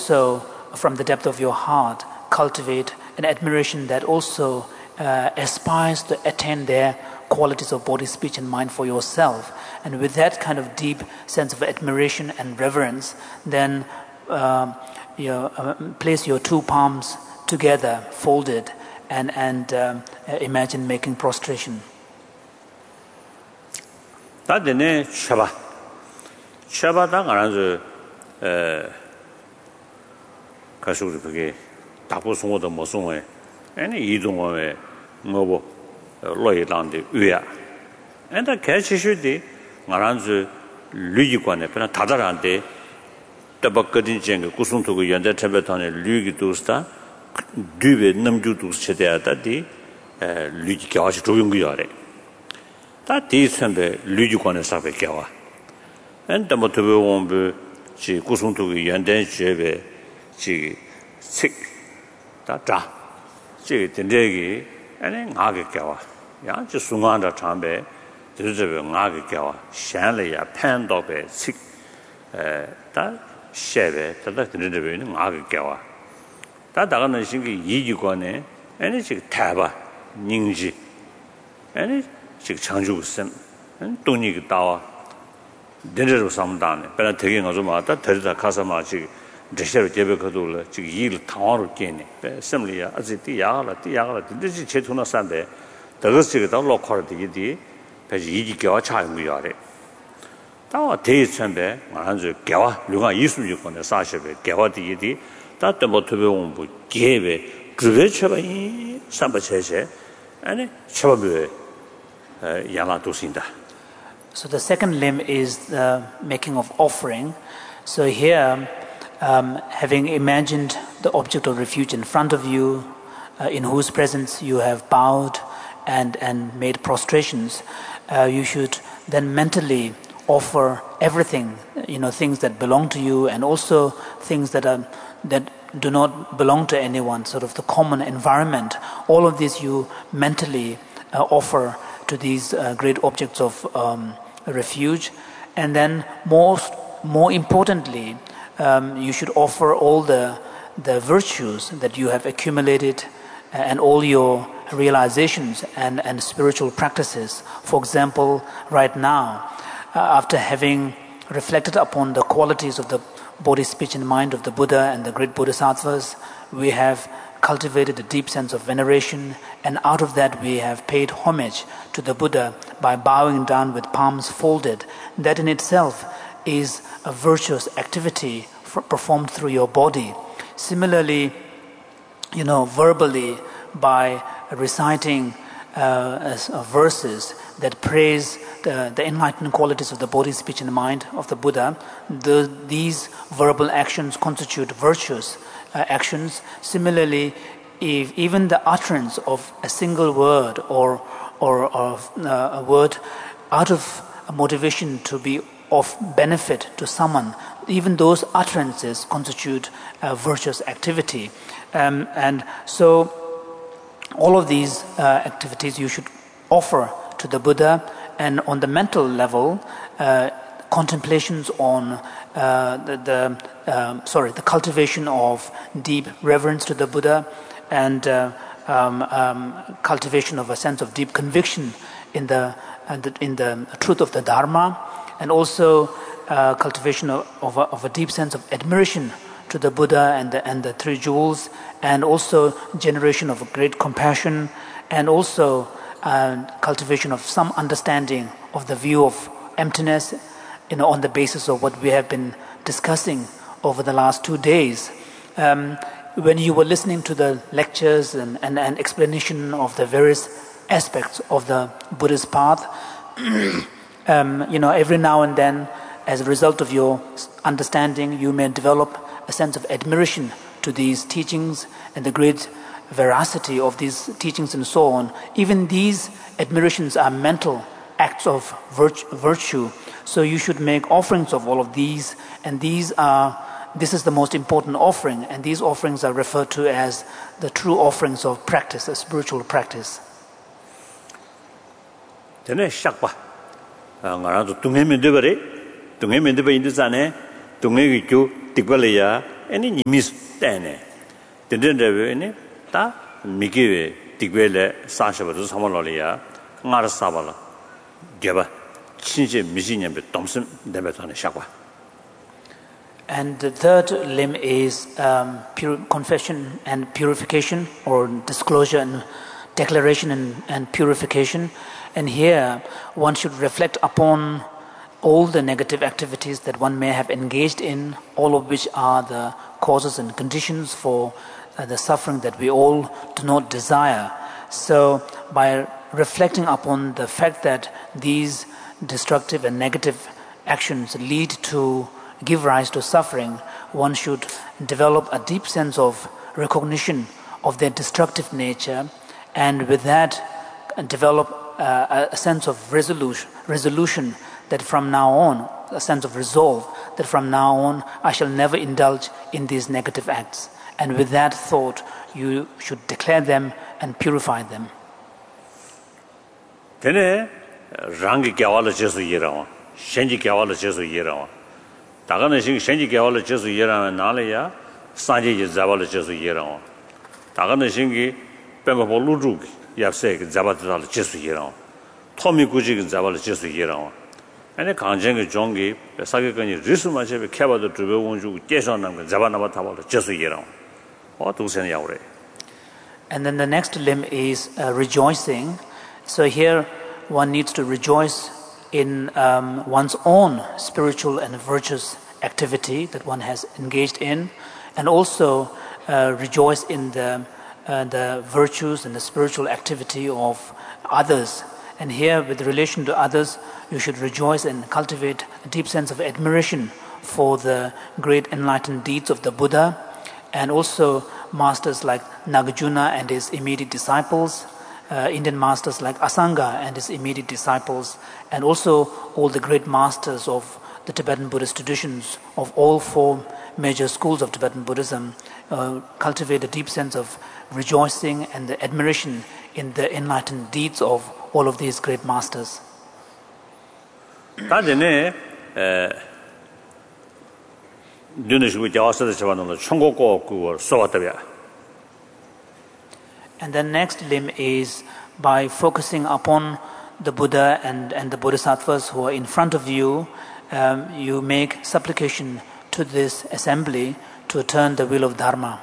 also, from the depth of your heart, cultivate an admiration that also aspires to attain their qualities of body, speech, and mind for yourself. And with that kind of deep sense of admiration and reverence, then place your two palms together, folded, and imagine making prostration. 다데네 샤바당 알아서 가수를 그게 다보송어도 못송어 아니 이동어에 뭐고 로이란데 위야 엔다 개치슈디 알아서 류기관에 그냥 다다란데 더벅거든 쟁 구순토고 연대 참배탄에 류기도스다 뒤에 남주도 세대야다디 류기가 아주 좋은 거야래 다 뒤선배 류기관에 사배 겨와 엔다 뭐 더베온부 지 구순토고 연대 제베 지 다자 지 된대기 아니 나게 겨와 야 지 순간다 참배 저저베 나게 겨와 샹래야 판도베 다 셰베 다다 된대베는 나게 겨와 다 다가는 신기 이기관에 아니 지 타바 닝지 아니 지 창주선 돈이 다와 된대로 삼다네 배나 되게 가서 마다 데려다 가서 마치 대셔로 제베거도 지금 일 당화를 깨네 셈리야 아직 뒤야라 진짜 제토나 산데 더거스가 더 로컬디디 배지 이기겨와 차용이야래 다와 대선배 완전 개와 누가 이수주권에 사셔베 개와디디 다때 모토베온 개베 그게 쳐봐이 삼바체세 아니 쳐봐베 야마도신다. So the second limb is the making of offering. So here, having imagined the object of refuge in front of you, in whose presence you have bowed and made prostrations, you should then mentally offer everything, things that belong to you and also things that do not belong to anyone, sort of the common environment. All of this you mentally offer to these great objects of refuge. And then more importantly, you should offer all the virtues that you have accumulated and all your realizations and spiritual practices. For example, right now, after having reflected upon the qualities of the body, speech, and mind of the Buddha and the great Bodhisattvas, we have cultivated a deep sense of veneration, and out of that we have paid homage to the Buddha by bowing down with palms folded. That in itself is a virtuous activity performed through your body. Similarly, verbally, by reciting verses that praise the enlightened qualities of the body, speech, and mind of the Buddha, these verbal actions constitute virtuous actions. Similarly, if even the utterance of a single word or a word out of a motivation to be of benefit to someone, even those utterances constitute a virtuous activity. And so all of these activities you should offer to the Buddha, and on the mental level, contemplations on the cultivation of deep reverence to the Buddha and cultivation of a sense of deep conviction in the truth of the Dharma, and also cultivation of a deep sense of admiration to the Buddha and the three jewels, and also generation of a great compassion, and also cultivation of some understanding of the view of emptiness, on the basis of what we have been discussing over the last 2 days. When you were listening to the lectures and explanation of the various aspects of the Buddhist path, every now and then, as a result of your understanding, you may develop a sense of admiration to these teachings and the great veracity of these teachings and so on. Even these admirations are mental acts of virtue. So you should make offerings of all of these, and this is the most important offering, and these offerings are referred to as the true offerings of practice, a spiritual practice. 되네 샥바. 나라도 동해면 되버리. 동해면 되버 인도산에 동해기교 득벌이야 any miss dane. Didn't have any ta Miki Tigwele Sasha was Homololia, Mara Savala, Geba, Chinji Mijin, Thompson, Debeton Shakwa. And the third limb is confession and purification, or disclosure and declaration and purification. And here one should reflect upon all the negative activities that one may have engaged in, all of which are the causes and conditions for the suffering that we all do not desire. So by reflecting upon the fact that these destructive and negative actions lead to give rise to suffering, one should develop a deep sense of recognition of their destructive nature, and with that develop a sense of resolution that from now on, a sense of resolve that from now on I shall never indulge in these negative acts. And with that thought, you should declare them and purify them. Tene rangi gyawala jesu yirawa, shenji gyawala jesu yirawa. Dagana shenji gyawala jesu yirawa nalaya, sanje zabala jesu yirawa. Dagana shengi bengapo lujugi yapse zabala jesu yirawa. Tomi guji zabala jesu yirawa. Ane kanjengi jongi sakikani risu machebe kebado drube wonju jesho namga zabanaba tabala jesu yirawa. And then the next limb is rejoicing. So here one needs to rejoice in one's own spiritual and virtuous activity that one has engaged in, and also rejoice in the virtues and the spiritual activity of others. And here, with relation to others, you should rejoice and cultivate a deep sense of admiration for the great enlightened deeds of the Buddha, and also masters like Nagarjuna and his immediate disciples, Indian masters like Asanga and his immediate disciples, and also all the great masters of the Tibetan Buddhist traditions of all four major schools of Tibetan Buddhism. Cultivate a deep sense of rejoicing and the admiration in the enlightened deeds of all of these great masters. And the next limb is by focusing upon the Buddha and the Bodhisattvas who are in front of you, you make supplication to this assembly to turn the wheel of Dharma.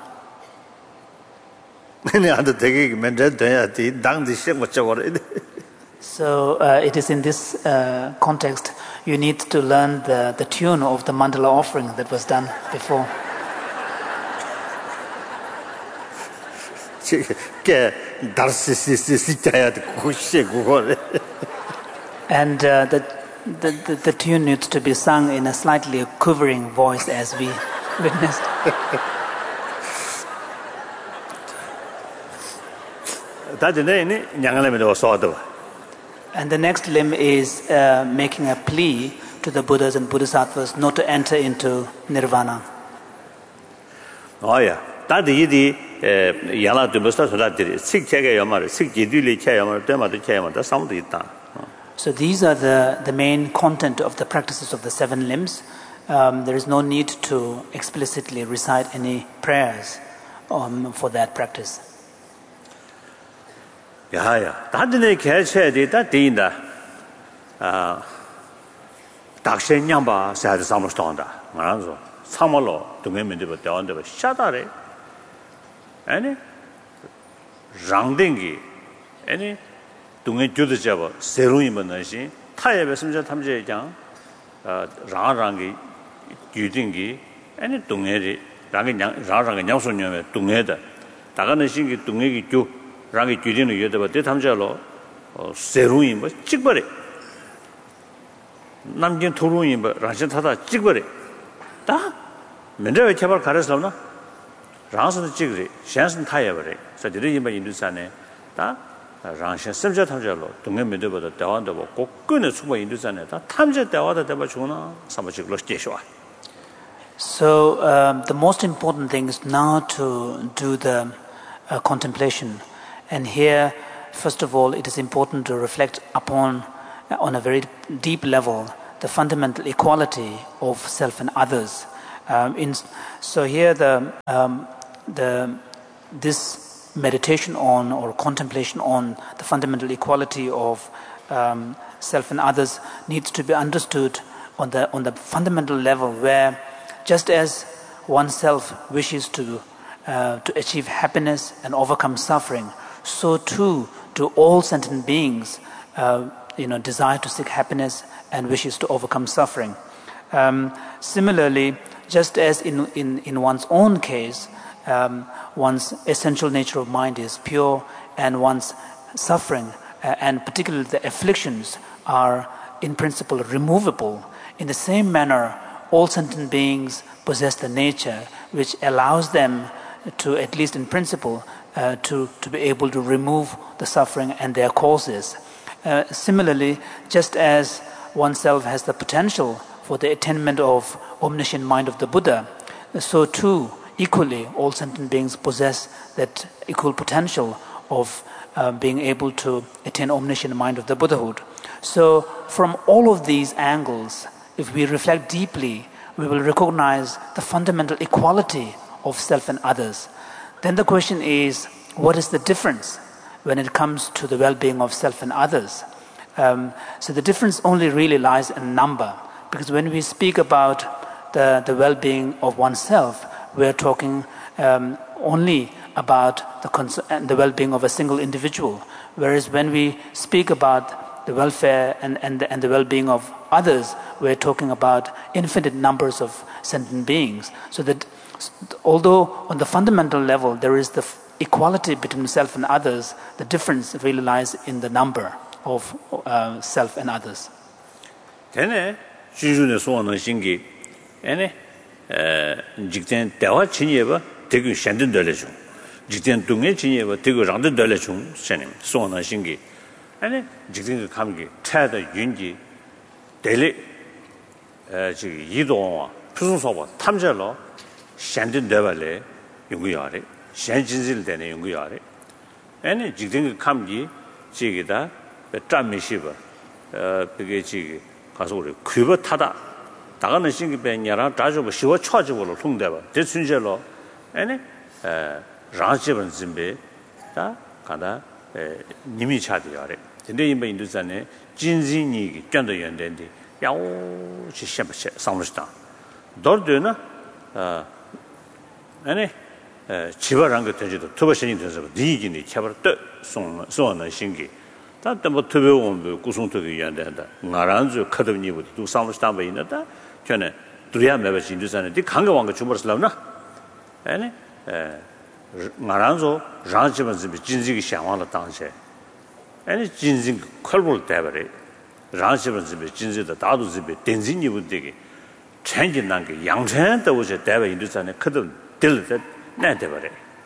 So it is in this context you need to learn the tune of the mandala offering that was done before. And the tune needs to be sung in a slightly quivering voice as we witnessed. And the next limb is making a plea to the Buddhas and Bodhisattvas not to enter into nirvana. Oh yeah, that is So these are the main content of the practices of the seven limbs. There is no need to explicitly recite any prayers for that practice. Yeah. Dadine keche de da dinda. Dakshen nyamba sa de samstonda. Manzo. Samalo dungen de de on de shadare. Ani rangdengi. Ani dungen jude jabo seru이 만나시 타에 besmja 탐제 장 랑랑기 규딩기 아니 동해리 랑이 랑랑이 냥소녀에 동해다 다가는 신기 동해기 주 랑이 규딩의 여대바 대탐자로 세루이 뭐 찍버리 남긴 토루이 뭐 라신 타다 찍버리 다 맨날 개발 가르쳐나 랑선의 찍으리 샹선 타에 버리 저들이 뭐 인도산에 다 랑신 습자 탐자로 동해 메드보다 대원도 먹고 끈에 수고 인도산에 다 탐자 대화다 대바 주나 사무직로 제시와. So the most important thing is now to do the contemplation, and here first of all it is important to reflect upon on a very deep level the fundamental equality of self and others, So here this meditation on or contemplation on the fundamental equality of self and others needs to be understood on the fundamental level, where just as oneself wishes to achieve happiness and overcome suffering, so too do all sentient beings desire to seek happiness and wishes to overcome suffering. Similarly, just as in one's own case, one's essential nature of mind is pure, and one's suffering and particularly the afflictions are in principle removable. In the same manner, all sentient beings possess the nature which allows them to, at least in principle, to be able to remove the suffering and their causes. Similarly, just as oneself has the potential for the attainment of omniscient mind of the Buddha, so too, equally, all sentient beings possess that equal potential of being able to attain omniscient mind of the Buddhahood. So, from all of these angles, if we reflect deeply, we will recognize the fundamental equality of self and others. Then the question is, what is the difference when it comes to the well-being of self and others? So the difference only really lies in number, because when we speak about the well-being of oneself, we're talking only about the well-being of a single individual, whereas when we speak about the welfare and the well-being of others, we're talking about infinite numbers of sentient beings. So that although on the fundamental level there is the equality between self and others, the difference really lies in the number of self and others. Tene 주주의 소원은 신기, ene 직전 대화 진예바 되게 현든 될래죠. 직전 동에 진예바 되게 랑든 될래죠. 선님 소원은 신기. ene 직전 감기 차다 윤지 대리 지 이동와 표준소바 탐절로 현든 되발래 연구야래. 현진질 되는 연구야래. ene 직전 감기 지기다 짬미시바 그게 지 가서 우리 kü버 타다 다가는 신기배냐라 자주 시워 쳐지고로 통대바 대순절로 아니 라지번 준비 다 가다 님이 차디야래 근데 이번 인도산에 진진이 견도 연된데 야오 시셔버셔 상무시다 너르드나 아니 지발한 것 되지도 투버신이 돼서 니기니 쳐버 소는 신기 다때 뭐 투배원 구송토기 연된다 나란주 카드니부 두 상무시다바 있는다 전에 두리야 매버진 두산에 디 강가왕가 주버스라나 아니 나란조 라지번지 진지기 샹왕의 당시 아니 진진 컬볼 때버리 라지번지 진지다 다도 집에 덴진이부 되게 천진난 게 양천도 오제 대베 인두산에 크도 들들 내대버리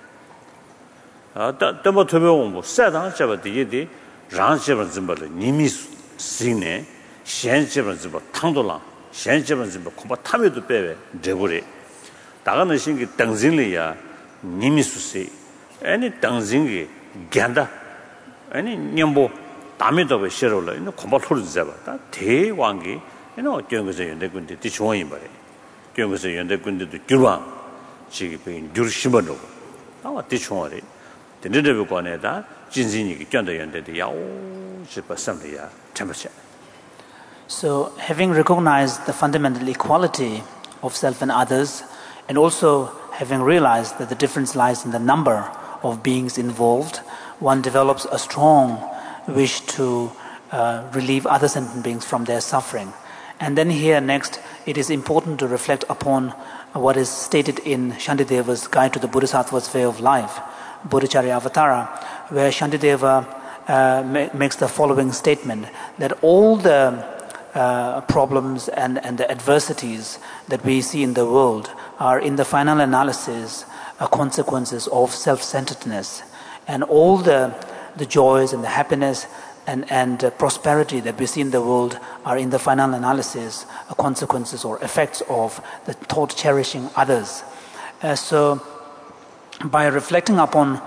뭐 투배원 뭐 세당 잡아 되게 라지번지 님이 신네 현지번지 탕도랑 현재번지 공부 탐에도 빼외 되버리 다가는 신기 당진리야 니미수시 아니 당진기 간다 아니 냠보 담에도 ပဲ 싫어라 이거 공부 토르지 잡아 대왕기 이거 경거서 연대군데 뒤좋아인 말이 경거서 연대군데도 줄왕 지기 배 줄심어도 아와 뒤좋아래 된데도 관에다 진진이 견도 연대도 야오 싶었습니다 참으셔. So, having recognized the fundamental equality of self and others, and also having realized that the difference lies in the number of beings involved, one develops a strong wish to relieve other sentient beings from their suffering. And then here next, it is important to reflect upon what is stated in Shantideva's Guide to the Bodhisattva's Way of Life, Bodhicharya Avatara, where Shantideva makes the following statement, that all the problems and the adversities that we see in the world are in the final analysis consequences of self-centeredness, and all the joys and the happiness and prosperity that we see in the world are in the final analysis consequences or effects of the thought cherishing others. So by reflecting upon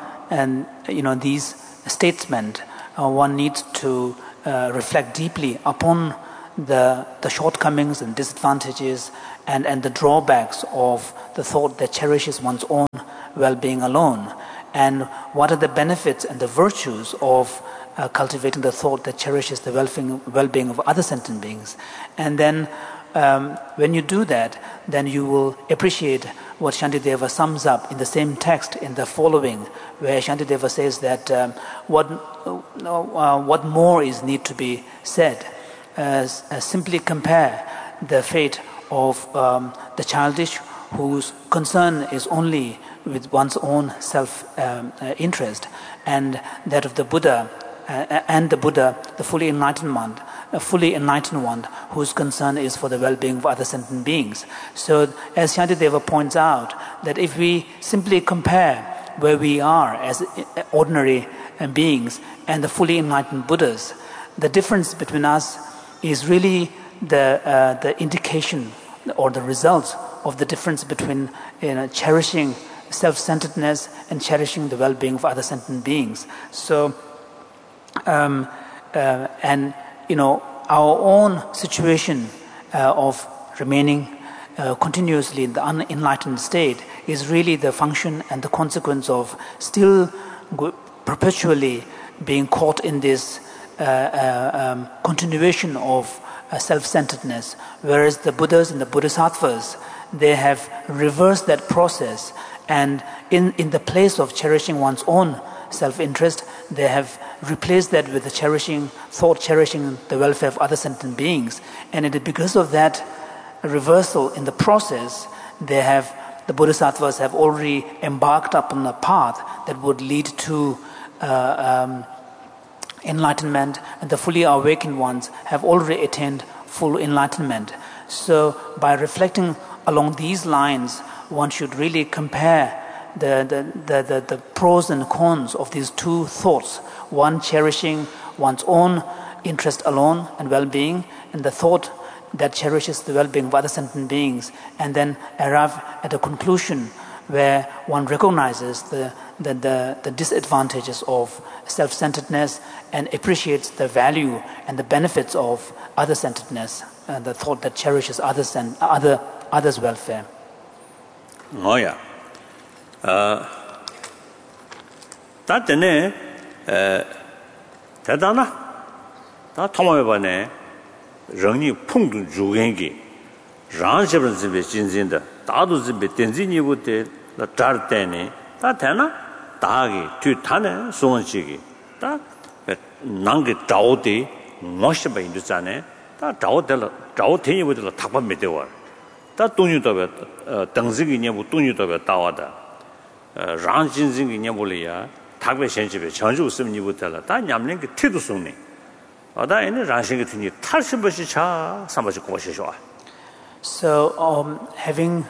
these statements, one needs to reflect deeply upon the shortcomings and disadvantages and the drawbacks of the thought that cherishes one's own well-being alone, and what are the benefits and the virtues of cultivating the thought that cherishes the well-being of other sentient beings. And then when you do that, then you will appreciate what Shantideva sums up in the same text in the following, where Shantideva says that what more is need to be said. Simply compare the fate of the childish whose concern is only with one's own self-interest, and that of the Buddha, the fully enlightened one, whose concern is for the well-being of other sentient beings. So, as Shantideva points out, that if we simply compare where we are as ordinary beings and the fully enlightened Buddhas, the difference between us is really the indication or the results of the difference between cherishing self-centeredness and cherishing the well-being of other sentient beings. So, our own situation of remaining continuously in the unenlightened state is really the function and the consequence of still perpetually being caught in this continuation of self-centeredness, whereas the Buddhas and the Bodhisattvas, they have reversed that process, and in the place of cherishing one's own self-interest, they have replaced that with the cherishing the welfare of other sentient beings. And it is because of that reversal in the process, the Bodhisattvas have already embarked upon a path that would lead to enlightenment, and the fully awakened ones have already attained full enlightenment. So by reflecting along these lines, one should really compare the pros and cons of these two thoughts, one cherishing one's own interest alone and well-being, and the thought that cherishes the well-being of other sentient beings, and then arrive at a conclusion where one recognizes the disadvantages of self-centeredness and appreciates the value and the benefits of other-centeredness, the thought that cherishes others' welfare. Oh yeah. 다때네 대단하 다 통화해봐네 렁니 풍도 주겐기 랑셔번 집에 진진다 다도 집에 덴지니부터 다르테네 다 되나 다기 뒤타네 소원식이 다 난게 자오디 멋있어 인도잖아요 다 자오들 자오테니부터 탁반 메대와 다 돈유도 등지기냐고 돈유도 따와다 랑진진기냐고리야 탁배 현집에 전주 웃음니부터라 다 냠는 게 태도 속네 어다 에네 랑신게 드니 탈신버시 차 삼버시 고시쇼. So having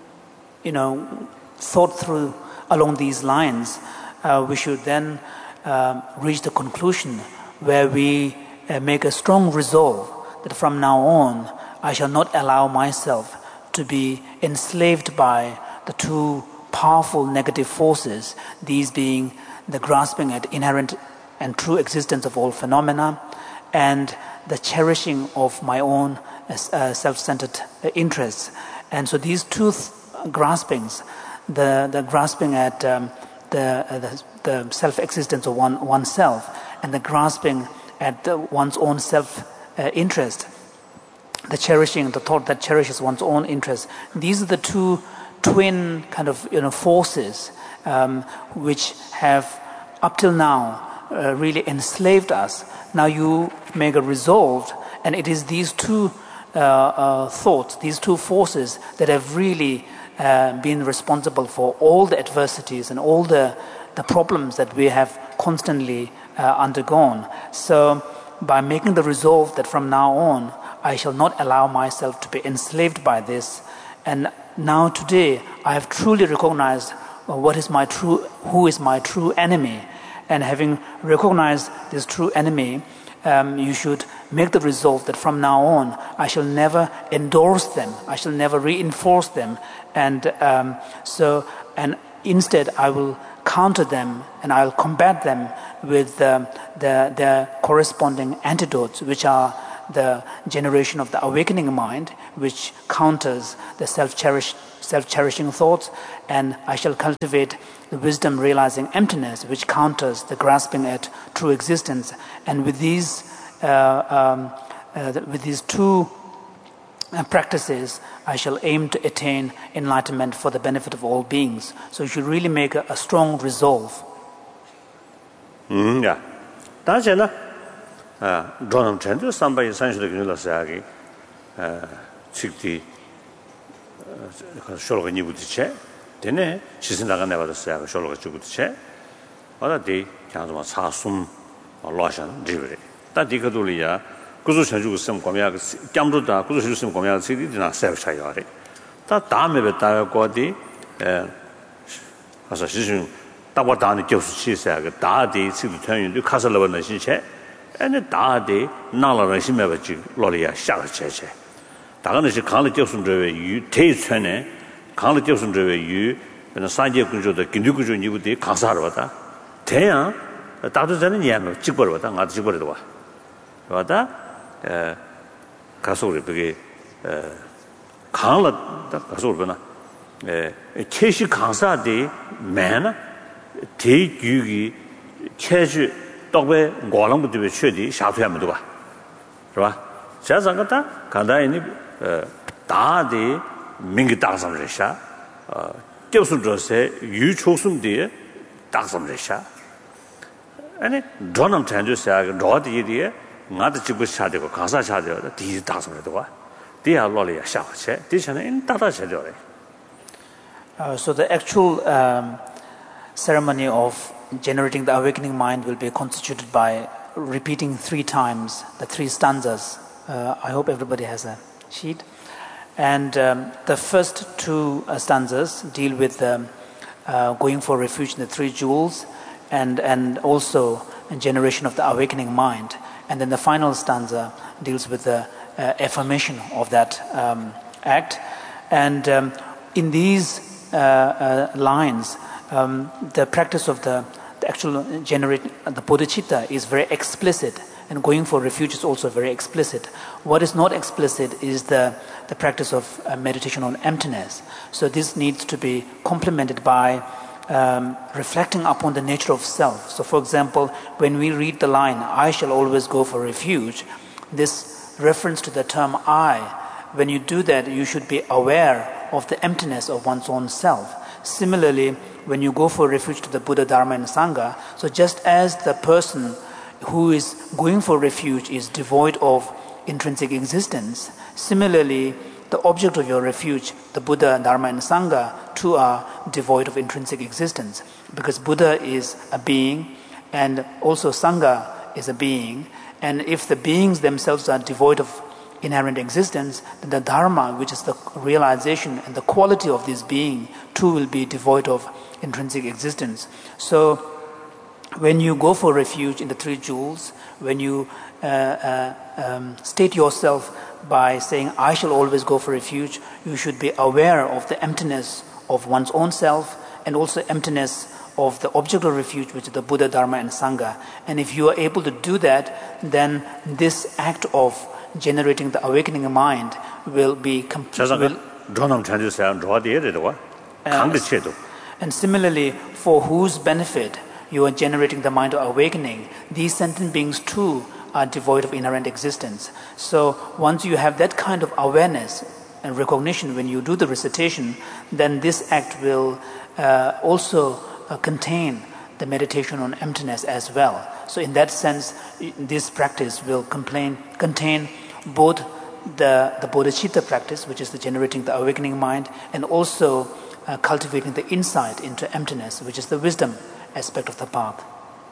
thought through along these lines, we should then reach the conclusion where we make a strong resolve that from now on I shall not allow myself to be enslaved by the two powerful negative forces, these being the grasping at inherent and true existence of all phenomena and the cherishing of my own self-centered interests. And so these two graspings, the grasping at the self-existence of oneself and the grasping at one's own self-interest, the thought that cherishes one's own interest, these are the two twin kind of forces which have up till now really enslaved us. Now you make a resolve, and it is these two thoughts, these two forces that have really been responsible for all the adversities and all the problems that we have constantly undergone. So by making the resolve that from now on I shall not allow myself to be enslaved by this, and now today I have truly recognized who is my true enemy, and having recognized this true enemy, you should make the resolve that from now on I shall never endorse them, I shall never reinforce them, and instead I will counter them and I'll combat them with the corresponding antidotes, which are the generation of the awakening mind, which counters the self-cherishing thoughts, and I shall cultivate the wisdom realizing emptiness, which counters the grasping at true existence. And with these two practices, I shall aim to attain enlightenment for the benefit of all beings. So you should really make a strong resolve. Yeah. That's enough. Donam Chandra, somebody essentially can say, Chikti Shologa Nibuche, then she's not never the say Shologa Chubuche, or a day counts was Hasum or Loshan, Jibri. That Dikadulia, Kuzu some Komiak, Gamduda, Kuzu some Komiak City, did not serve Shayari. That Dame Betagodi, as a decision, Tawadani Joseph, she said, Dadi, see the turn into Castle of the and the Dadi, Nala Shimevachi, Lolia, Shalache. Taganish Kali Johnson driver, you taste Hene, Kali Johnson driver, you, and the Sanjay Kunjo, the Kindukujo, you would take Kansarvata. Tea, the Tatu Yam, Chikorvata, not Chikorva. Vata, Kasuri, Kala, Kasurvana, Keshi Kansa de man, take Yugi, Cheju, Dogbe, Golam to be Shudi, Shafiamadua. Right? Chazagata, Kanda Dadi, Mingi Dagsam Resha, Josun Jose, you chosen dear, Dagsam Resha. And it Donam Tandu Sag, Dod idea, not the Chibu Shadi or Kansa Shadi, these Dagsam Redua. They are Lolia Shache, this and in Tata Shadore. So the actual ceremony of generating the awakening mind will be constituted by repeating 3 times the 3 stanzas. I hope everybody has a sheet. And the first 2 stanzas deal with going for refuge in the 3 jewels and also generation of the awakening mind. And then the final stanza deals with the affirmation of that act. And in these lines, the practice of the actual the bodhicitta is very explicit, and going for refuge is also very explicit. What is not explicit is the practice of meditation on emptiness. So this needs to be complemented by reflecting upon the nature of self. So for example, when we read the line, I shall always go for refuge, this reference to the term I, when you do that, you should be aware of the emptiness of one's own self. Similarly, when you go for refuge to the Buddha, Dharma and Sangha, so just as the person who is going for refuge is devoid of intrinsic existence, similarly, the object of your refuge, the Buddha, Dharma and Sangha, too are devoid of intrinsic existence. Because Buddha is a being and also Sangha is a being, and if the beings themselves are devoid of inherent existence, then the Dharma, which is the realization and the quality of this being, too will be devoid of intrinsic existence. So when you go for refuge in the 3 jewels, when you state yourself by saying, I shall always go for refuge, you should be aware of the emptiness of one's own self and also emptiness of the object of refuge, which is the Buddha, Dharma and Sangha. And if you are able to do that, then this act of generating the awakening mind will be complete. And similarly, for whose benefit you are generating the mind of awakening, these sentient beings too are devoid of inherent existence. So once you have that kind of awareness and recognition when you do the recitation, then this act will also contain the meditation on emptiness as well. So in that sense, this practice will contain both the bodhicitta practice, which is the generating the awakening mind, and also cultivating the insight into emptiness, which is the wisdom aspect of the path.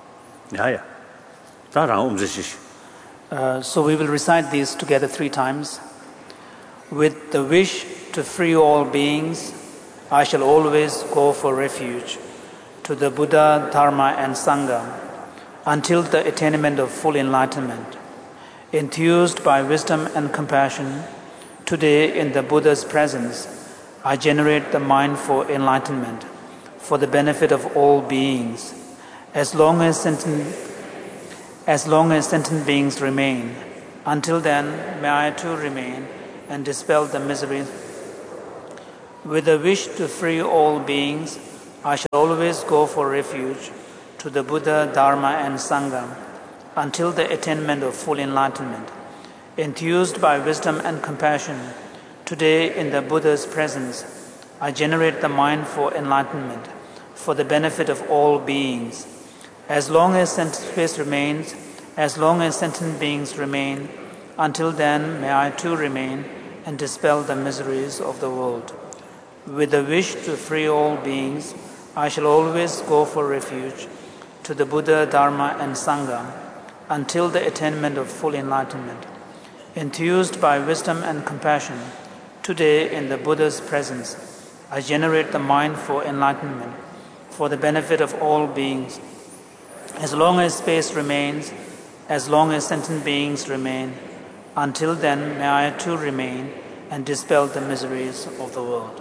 So we will recite these together 3 times. With the wish to free all beings, I shall always go for refuge to the Buddha, Dharma and Sangha until the attainment of full enlightenment. Enthused by wisdom and compassion, today in the Buddha's presence, I generate the mind for enlightenment, for the benefit of all beings. As long as sentient beings remain, Until then, may I too remain and dispel the misery. With a wish to free all beings, I shall always go for refuge to the Buddha, Dharma, and Sangha until the attainment of full enlightenment. Enthused by wisdom and compassion, today in the Buddha's presence, I generate the mind for enlightenment, for the benefit of all beings. As long as space remains, as long as sentient beings remain, until then may I too remain and dispel the miseries of the world. With the wish to free all beings, I shall always go for refuge to the Buddha, Dharma, and Sangha until the attainment of full enlightenment. Enthused by wisdom and compassion, today in the Buddha's presence, I generate the mind for enlightenment, for the benefit of all beings. As long as space remains, as long as sentient beings remain, until then may I too remain and dispel the miseries of the world.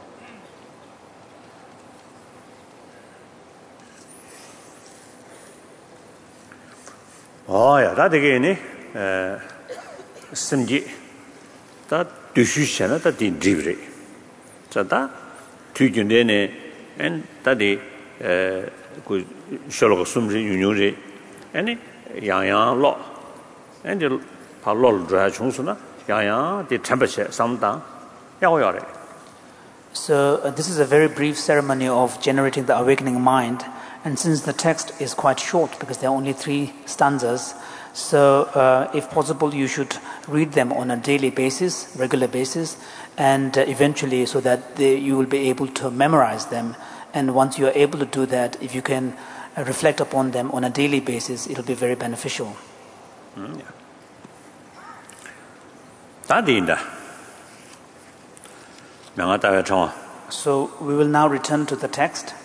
다 되게니 심지 다 두슈샤나 다 딘디브리 자다 뒤준데네 엔 다디 그 셜로가 숨지 유뉴리 아니 양양로 엔디 발로 드라 총수나 양양 디 템퍼처 삼다 야오야래. So this is a very brief ceremony of generating the awakening mind. And since the text is quite short, because there are only 3 stanzas, so if possible, you should read them on a daily basis, regular basis, and eventually so that you will be able to memorize them. And once you are able to do that, if you can reflect upon them on a daily basis, it will be very beneficial. So we will now return to the text.